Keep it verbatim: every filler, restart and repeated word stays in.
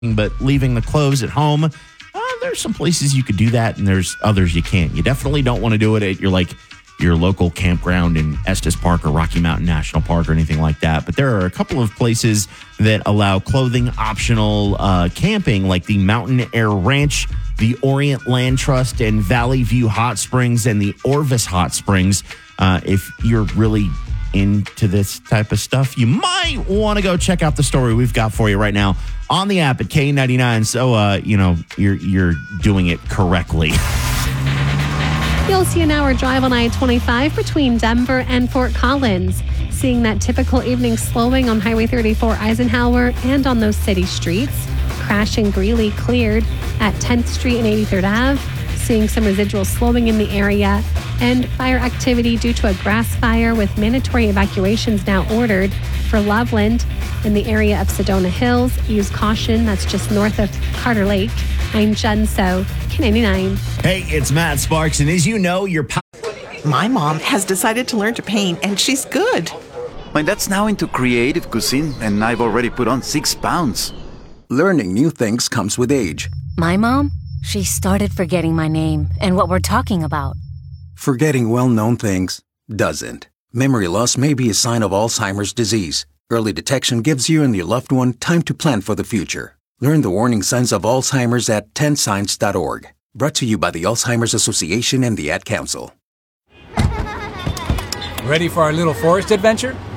but leaving the clothes at home, uh, there's some places you could do that, and there's others you can't. You definitely don't want to do it at your like your local campground in Estes Park or Rocky Mountain National Park or anything like that. But there are a couple of places that allow clothing optional uh, camping, like the Mountain Air Ranch, the Orient Land Trust, and Valley View Hot Springs, and the Orvis Hot Springs. Uh, if you're really into this type of stuff, you might want to go check out the story we've got for you right now on the app at K ninety-nine. So, uh, you know, you're you're doing it correctly. You'll see an hour drive on I twenty-five between Denver and Fort Collins. Seeing that typical evening slowing on Highway thirty-four Eisenhower and on those city streets. Crashing Greeley cleared at tenth Street and eighty-third Avenue. Seeing some residual slowing in the area. And fire activity due to a grass fire with mandatory evacuations now ordered for Loveland. In the area of Sedona Hills, use caution. That's just north of Carter Lake. I'm Jen So, K ninety-nine. Hey, it's Matt Sparks, and as you know, your po- My mom has decided to learn to paint, and she's good. My dad's now into creative cuisine, and I've already put on six pounds. Learning new things comes with age. My mom, she started forgetting my name and what we're talking about. Forgetting well-known things doesn't. Memory loss may be a sign of Alzheimer's disease. Early detection gives you and your loved one time to plan for the future. Learn the warning signs of Alzheimer's at ten signs dot org. Brought to you by the Alzheimer's Association and the Ad Council. Ready for our little forest adventure?